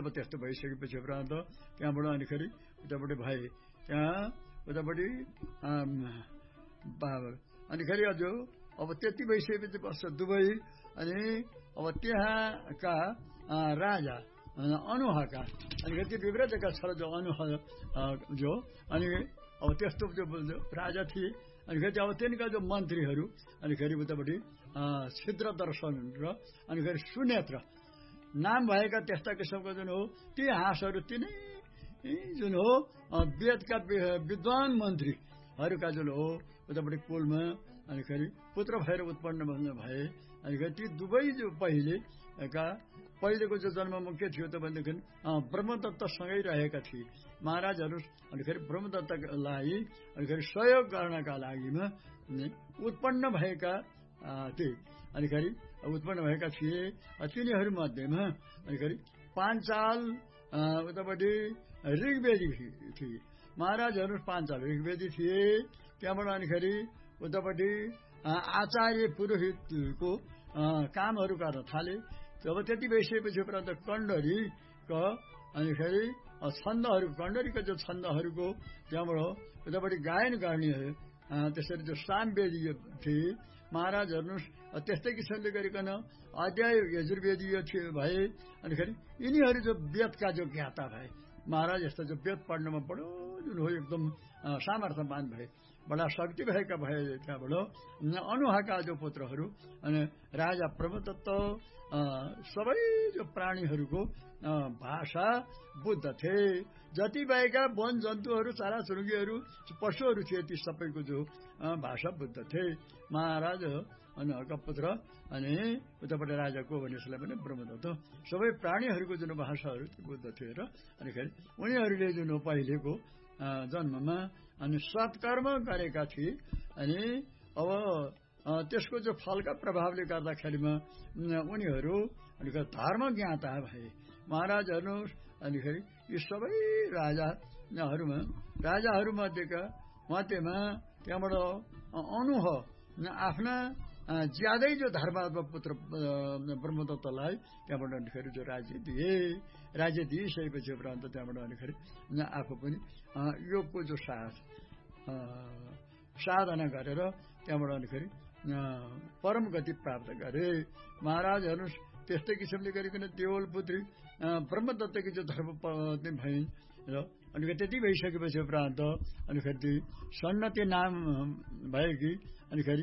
अब त्यस्तो भइसकेपछि प्रान्त त्यहाँबाट अनिखेरि उतापट्टि भए त्यहाँ उतापट्टि अनिखेरि अझ अब त्यति भइसकेपछि बस्छ दुबई अनि अब त्यहाँका राजा अनुहका अनि त्यो विव्रतका छ जो अनुह जो अनि अब त्यस्तो जो राजा थिए अनि फेरि अब तिनका जो मन्त्रीहरू अनि फेरि उतापट्टि छिद्र दर्शन र अनि फेरि सुनेत्र नाम भएका त्यस्ता किसिमको जुन हो ती हाँसहरू तिनै जुन हो वेदका विद्वान मन्त्रीहरूका जुन हो उतापट्टि कुलमा अनि फेरि पुत्र भएर उत्पन्न भए अनि फेरि ती दुवै जो पहिलेको जो जन्ममा के थियो त भनेदेखि ब्रह्मदत्तसँगै रहेका थिए महाराजहरू अनि फेरि ब्रह्मदत्तलाई अनि फेरि सहयोग गर्नका लागिमा उत्पन्न भएका थिए अनि फेरि उत्पन्न भएका थिए तिनीहरू मध्येमा अनि फेरि पाञ्चाल उतापट्टि ऋग्वेदी थिए महाराजहरू पाञ्चाल ऋग्वेदी थिए त्यहाँबाट अनि फेरि उतापट्टि आचार्य पुरोहितको कामहरू गर्न थाले अब त्यति भइसकेपछि प्रान्त कण्डरीको अनि फेरि छन्दहरू कण्डरीका जो छन्दहरूको त्यहाँबाट उतापट्टि गायन गर्ने त्यसरी जो सामवेदीय थिए महाराजहरू त्यस्तै किसिमले गरिकन अध्याय यजुर्वेदीय भए अनि फेरि यिनीहरू जो वेदका जो ज्ञाता भए महाराज यस्ता जो वेद पढ्नमा बडो जुन हो एकदम सामर्थ्यवान भए बडा शक्ति भएका भए त्यहाँबाट अनुहाका जो पुत्रहरू अनि राजा ब्रह्मदत्त सबै जो प्राणीहरूको भाषा बुद्ध थिए जति भएका वन जन्तुहरू चराचुरुङ्गीहरू पशुहरू थिए ती सबैको जो भाषा बुद्ध थिए महाराज अनुहाका पुत्र अनि उताबाट राजा को भने यसलाई पनि ब्रह्मदत्त सबै प्राणीहरूको जुन भाषाहरू बुद्ध थिए र अनि फेरि उनीहरूले जुन पहिलेको जन्ममा अनि सत्कर्म गरेका थिए अनि अब त्यसको जो फलका प्रभावले गर्दाखेरिमा उनीहरू अनि धर्म ज्ञाता भए महाराजहरू अनि फेरि यी सबै राजाहरू मध्येमा त्यहाँबाट अनुह आफ्ना ज्यादै जो धर्मात्मा पुत्र ब्रह्मदत्तलाई त्यहाँबाट अनि फेरि जो राज्य दिइसकेपछि उपरान्त त्यहाँबाट अनि फेरि आफू पनि योगको जो साधना गरेर त्यहाँबाट अनि फेरि परम गति प्राप्त गरे महाराजहरू त्यस्तै किसिमले गरिकन देवल पुत्री ब्रह्मदत्तकी जो धर्मपत्नी भइन् र अनि त्यति भइसकेपछि उपरान्त अनि फेरि सन्नति नाम भएकी अनि फेरि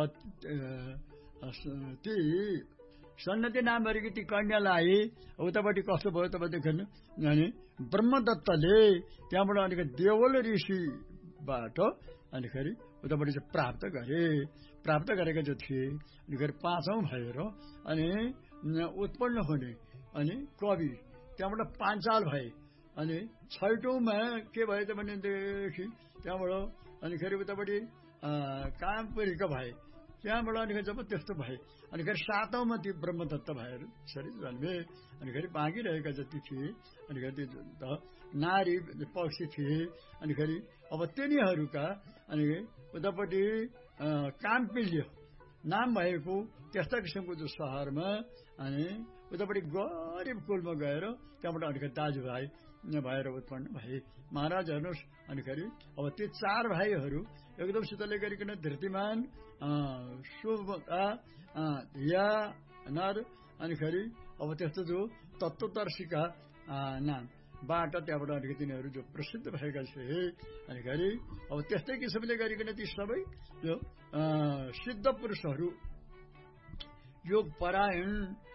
ती सन्नति नाम भएकी ती कन्यालाई उतापट्टि कस्तो भयो त भनेदेखि अनि ब्रह्मदत्तले त्यहाँबाट अनि देवल ऋषिबाट अनि फेरि उतापट्टि चाहिँ प्राप्त गरेका जो थिए अनि फेरि पाँचौं भएर अनि उत्पन्न हुने अनि कवि त्यहाँबाट पाञ्चाल भए अनि छैटौंमा के भयो त भनेदेखि त्यहाँबाट अनि फेरि उतापट्टि कामपुरीका भए त्यहाँबाट अनि जब त्यस्तो भए अनि फेरि सातौंमा ती ब्रह्मदत्त भएर यसरी जन्मे अनि फेरि बाँकी रहेका जति थिए अनि फेरि नारी पक्षी थिए अनि फेरि अब तिनीहरूका अनि उतापट्टि काम्पिल्य नाम भएको त्यस्ता किसिमको जो शहरमा अनि उतापट्टि गरिब कुलमा गएर त्यहाँबाट अनि दाजुभाइ भएर उत्पन्न भए महाराजहरू अनि फेरि अब ती चार भाइहरू एकदमसितले गरिकन धृतिमान शुभका धिया नर अनि फेरि अब त्यस्तो जो तत्त्वदर्शीका नामबाट त्यहाँबाट अनि तिनीहरू जो प्रसिद्ध भएका थिए अनि फेरि अब त्यस्तै किसिमले गरिकन ती सबै यो सिद्ध पुरुषहरू योग परायण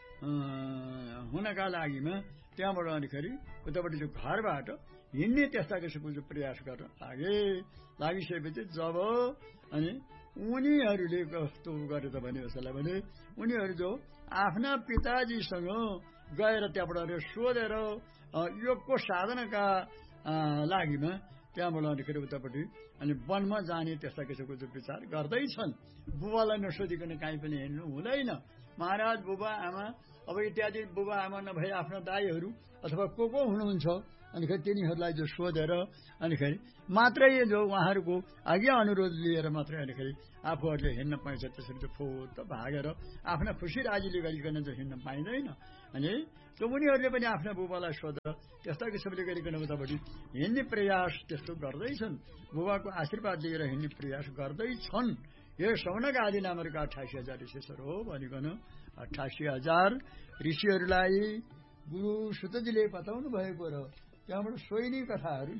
हुनका लागिमा त्यहाँबाट अनि फेरि उतापट्टि जो घरबाट हिँड्ने त्यस्ता किसिमको जो प्रयास गर्न लागिसकेपछि जब अनि उनीहरूले कस्तो गरे त भने उसलाई भने उनीहरू जो आफ्ना पिताजीसँग गएर त्यहाँबाट सोधेर योगको साधनाका लागिमा त्यहाँबाट अनि फेरि उतापट्टि अनि वनमा जाने त्यस्ता किसिमको जो विचार गर्दैछन् बुबालाई नसोधिकन काहीँ पनि हिँड्नु हुँदैन महाराज बुबा आमा अब इत्यादि बुबा आमा नभए आफ्ना दाईहरू अथवा को हुनुहुन्छ अनिखेरि तिनीहरूलाई जो सोधेर अनिखेरि मात्रै जो उहाँहरूको आज्ञा अनुरोध लिएर मात्रै अनिखेरि आफूहरूले हिँड्न पाइन्छ। त्यसरी चाहिँ फोत भागेर आफ्ना खुसी राजीले गरिकन चाहिँ हिँड्न पाइँदैन। अनि त्यो उनीहरूले पनि आफ्ना बुबालाई सोधेर त्यस्ता किसिमले गरिकन उतापट्टि हिँड्ने प्रयास त्यस्तो गर्दैछन्। बुबाको आशीर्वाद लिएर हिँड्ने प्रयास गर्दैछन्। यो शौनक आदि नामहरूका 88,000 ऋषिहरू हो भनिकन 88,000 ऋषिहरूलाई गुरु सुतजीले बताउनु भएको र त्यहाँबाट सोइनी कथाहरू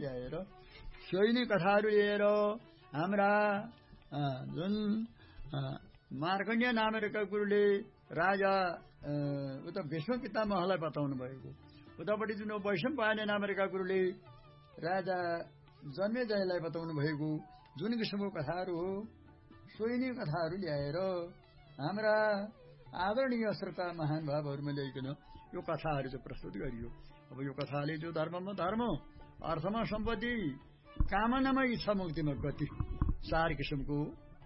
ल्याएर हाम्रा जुन मार्कण्डेय नामका गुरुले राजा उता भीष्म पितामहलाई बताउनु भएको, उतापट्टि जुन वैशम्पायन नामका गुरुले राजा जन्मेजयलाई बताउनु भएको जुन किसिमको कथाहरू हो, सोइनी कथाहरू ल्याएर हाम्रा आदरणीय श्रोता महानुभावहरूमा ल्याइकन यो कथाहरू चाहिँ प्रस्तुत गरियो। अब यो कथाले जो धर्ममा धर्म, अर्थमा सम्पत्ति, कामनामा इच्छा, मुक्तिमा गति 4 किसिमको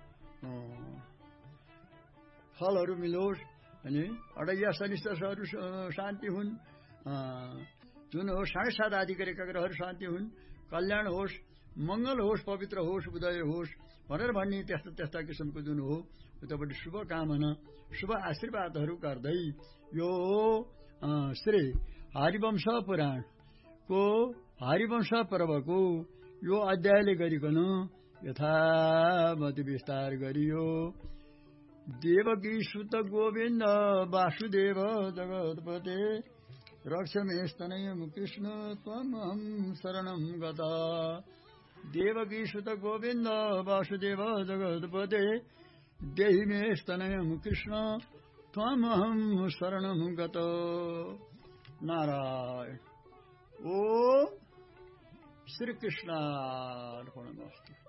फलहरू मिलोस् अनि अडैया शनिश्चरहरू शान्ति हुन्, जुन हो 7.5 आदि गरेका ग्रहहरू शान्ति हुन्, कल्याण होस्, मंगल होस्, पवित्र होस्, उदय होस् भनेर भन्ने त्यस्ता किसिमको जुन हो उतापट्टि शुभकामना, शुभ आशीर्वादहरू गर्दै यो श्री हरिवंश पुराणको हरिवंश पर्वको यो अध्यायले गरिकन यथामति विस्तार गरियो। देवकी सुत गोविन्द वासुदेव जगत्पते रक्षमे स्तनयं कृष्ण त्वमहं शरणं गता। देवकी सुत गोविन्द वासुदेव जगत्पते देहि मे स्तनयं कृष्ण त्वमहं शरणं गता। नारायण। ओम श्री कृष्णार्पणमस्तु।